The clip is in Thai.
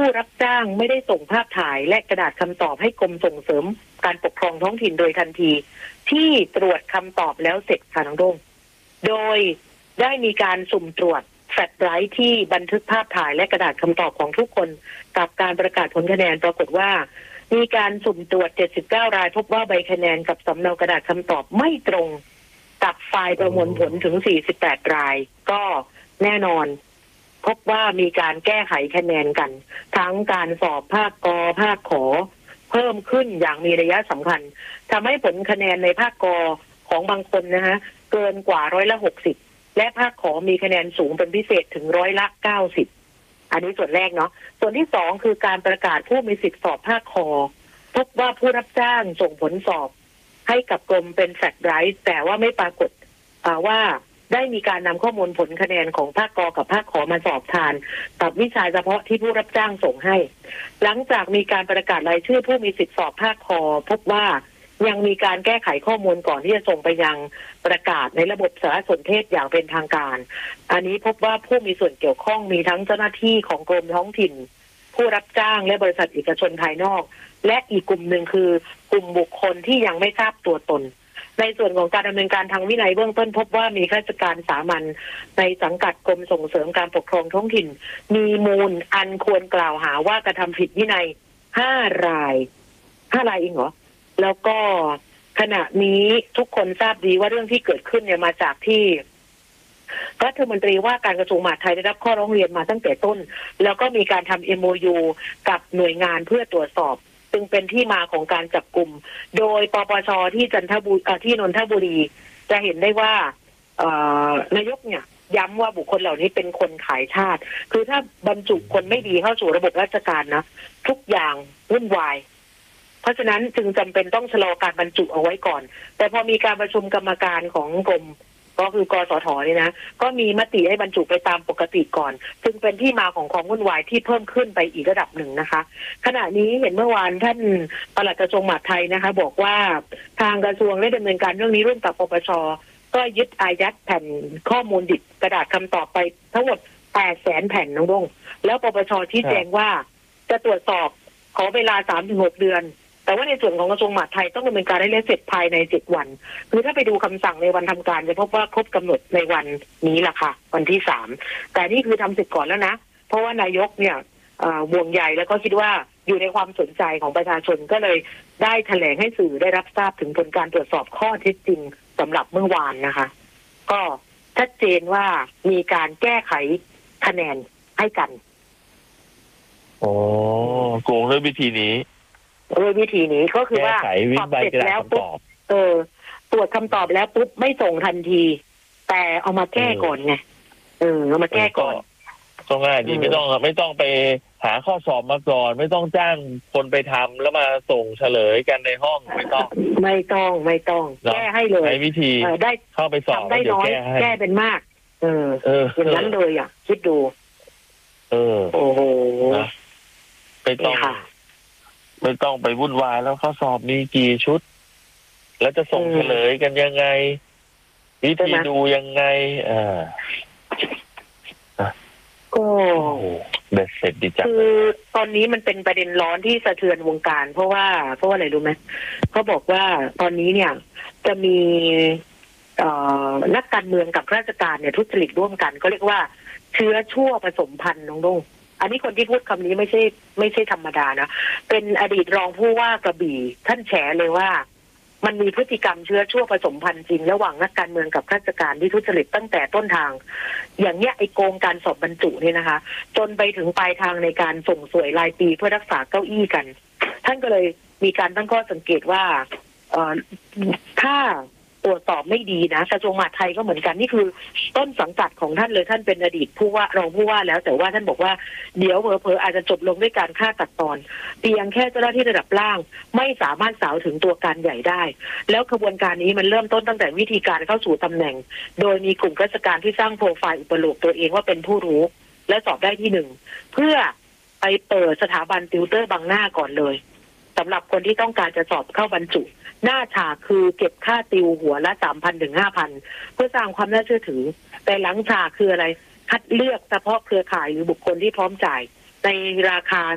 รับจ้างไม่ได้ส่งภาพถ่ายและกระดาษคำตอบให้กรมส่งเสริมการปกครองท้องถิ่นโดยทันทีที่ตรวจคำตอบแล้วเสร็จค่ะน้องด้งโดยได้มีการสุ่มตรวจแฟลชไดรฟ์ที่บันทึกภาพถ่ายและกระดาษคำตอบของทุกคนกับการประกาศผลคะแนนปรากฏว่ามีการสุ่มตรวจ79รายพบว่าใบคะแนนกับสำเนากระดาษคำตอบไม่ตรงกับไฟล์ประมวลผลถึง48รายก็แน่นอนพบว่ามีการแก้ไขคะแนนกันทั้งการสอบภาคกภาคขอเพิ่มขึ้นอย่างมีนัยสำคัญทำให้ผลคะแนนในภาคกของบางคนนะคะเกินกว่า60%และภาคขอมีคะแนนสูงเป็นพิเศษถึง90%อันนี้ส่วนแรกเนาะส่วนที่สองคือการประกาศผู้มีสิทธิสอบภาคคพบว่าผู้รับจ้างส่งผลสอบให้กับกรมเป็นแฟลชไดรฟ์แต่ว่าไม่ปรากฏว่าได้มีการนำข้อมูลผลคะแนนของภาคกกับภาคขมาสอบทานกับวิชาเฉพาะที่ผู้รับจ้างส่งให้หลังจากมีการประกาศรายชื่อผู้มีสิทธิสอบภาคคพบว่ายังมีการแก้ไขข้อมูลก่อนที่จะส่งไปยังประกาศในระบบสารสนเทศอย่างเป็นทางการอันนี้พบว่าผู้มีส่วนเกี่ยวข้องมีทั้งเจ้าหน้าที่ของกรมท้องถิ่นผู้รับจ้างและบริษัทเอกชนภายนอกและอีกกลุ่มหนึ่งคือกลุ่มบุคคลที่ยังไม่ทราบตัวตนในส่วนของการดำเนินการทางวินัยเบื้องต้นพบว่ามีข้าราชการสามัญในสังกัดกรมส่งเสริมการปกครองท้องถิ่นมีมูลอันควรกล่าวหาว่ากระทำผิดวินัย5 รายเองเหรอแล้วก็ขณะนี้ทุกคนทราบดีว่าเรื่องที่เกิดขึ้นเนี่ยมาจากที่รัฐมนตรีว่าการกระทรวงมหาดไทยได้รับข้อร้องเรียนมาตั้งแต่ต้นแล้วก็มีการทำ MOU กับหน่วยงานเพื่อตรวจสอบซึ่งเป็นที่มาของการจับกลุ่มโดยปปชที่ที่นนทบุรีจะเห็นได้ว่านายกเนี่ยย้ำว่าบุคคลเหล่านี้เป็นคนขายชาติคือถ้าบรรจุคนไม่ดีเข้าสู่ระบบราชการนะทุกอย่างวุ่นวายเพราะฉะนั้นจึงจำเป็นต้องชะลอการบรรจุเอาไว้ก่อนแต่พอมีการประชุมกรรมการของกรมก็คือกสทเนี่ยนะก็มีมติให้บรรจุไปตามปกติก่อนจึงเป็นที่มาของความวุ่นวายที่เพิ่มขึ้นไปอีกระดับหนึ่งนะคะขณะนี้เห็นเมื่อวานท่านปลัดกระทรวงมหาดไทยนะคะบอกว่าทางกระทรวงได้ดำเนินการเรื่องนี้ร่วมกับปปชก็ยึดอายัดแผ่นข้อมูลดิบกระดาษคำตอบไปทั้งหมด800,000 แผ่นน้องดงแล้วปปชชี้แจงว่าจะตรวจสอบขอเวลา 3-6 เดือนแต่ว่าในส่วนของกระทรวงมหาดไทยต้องดำเนินการให้แล้วเสร็จภายใน7 วันคือถ้าไปดูคำสั่งในวันทำการจะพบว่าครบกำหนดในวันนี้แหละค่ะวันที่3แต่นี่คือทำเสร็จก่อนแล้วนะเพราะว่านายกเนี่ยห่วงใยแล้วก็คิดว่าอยู่ในความสนใจของประชาชนก็เลยได้แถลงให้สื่อได้รับทราบถึงผลการตรวจสอบข้อเท็จจริงสำหรับเมื่อวานนะคะก็ชัดเจนว่ามีการแก้ไขคะแนนให้กันโอ้โกงด้วยวิธีนี้วิธีนี้ก็คือว่าสอบเสร็จแล้วปุ๊บตรวจคำตอบแล้วปุ๊บไม่ส่งทันทีแต่เอามาแก้ก่อนไงเอามาแก้ก่อนก็ง่ายดีไม่ต้องไปหาข้อสอบมาก่อนไม่ต้องจ้างคนไปทำแล้วมาส่งเฉลยกันในห้องไม่ต้องแก้ให้เลยใช้วิธีได้เข้าไปสอบได้น้อยแก้เป็นมากอย่างนั้นเลยอ่ะคิดดูโอ้โหไม่ต้องไปวุ่นวายแล้วข้อสอบมีกี่ชุดแล้วจะส่งเฉลยกันยังไงวิธีดูยังไงก็เบ็ดเสร็จดีจังคือตอนนี้มันเป็นประเด็นร้อนที่สะเทือนวงการเพราะว่าอะไรรู้ไหมเขาบอกว่าตอนนี้เนี่ยจะมีนักการเมืองกับราชการเนี่ยทุจริตร่วมกันก็เรียกว่าเชื้อชั่วผสมพันธุ์น้องดงอันนี้คนที่พูดคำนี้ไม่ใช่ธรรมดานะเป็นอดีตรองผู้ว่ากระบี่ท่านแฉเลยว่ามันมีพฤติกรรมเชื้อชั่วผสมพันธุ์จริงระหว่างนักการเมืองกับราชการที่ทุจริตตั้งแต่ต้นทางอย่างเนี้ยไอโกงการสอบบรรจุเนี่ยนะคะจนไปถึงปลายทางในการส่งสวยรายปีเพื่อรักษาเก้าอี้กันท่านก็เลยมีการตั้งข้อสังเกตว่าถ้าตรวจสอบไม่ดีนะกระทรวงมหาดไทยก็เหมือนกันนี่คือต้นสังกัดของท่านเลยท่านเป็นอดีตผู้ว่ารองผู้ว่าแล้วแต่ว่าท่านบอกว่าเดี๋ยวเผลอๆอาจจะจบลงด้วยการฆ่าตัดตอนเพียงแค่เจ้าหน้าที่ระดับล่างไม่สามารถสาวถึงตัวการใหญ่ได้แล้วกระบวนการนี้มันเริ่มต้นตั้งแต่วิธีการเข้าสู่ตำแหน่งโดยมีกลุ่มราชการที่สร้างโปรไฟล์อุปโลกตัวเองว่าเป็นผู้รู้และสอบได้ที่1เพื่อไปเปิดสถาบันติวเตอร์บังหน้าก่อนเลยสำหรับคนที่ต้องการจะสอบเข้าบรรจุหน้าฉากคือเก็บค่าติวหัวละ 3,000 ถึง 5,000 เพื่อสร้างความน่าเชื่อถือแต่หลังฉากคืออะไรคัดเลือกเฉพาะเครือข่ายหรือบุคคลที่พร้อมจ่ายในราคา